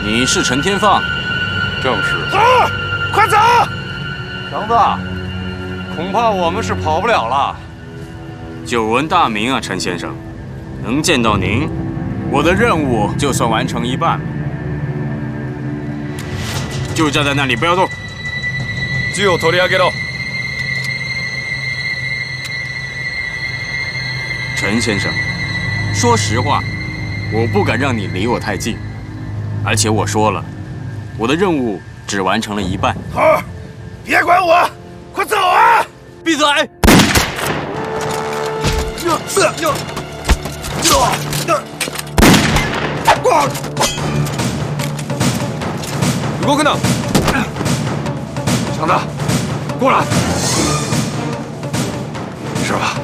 你是陈天放？ 正是。 走，快走！ 强子，恐怕我们是跑不了了。 久闻大名啊，陈先生，能见到您，我的任务就算完成一半了。就站在那里，不要动。 銃を取り上げろ。 陈先生，说实话，我不敢让你离我太近，而且我说了，我的任务只完成了一半。 好，别管我，快走啊！ 闭嘴！ 動くな！强子，过来。是吧？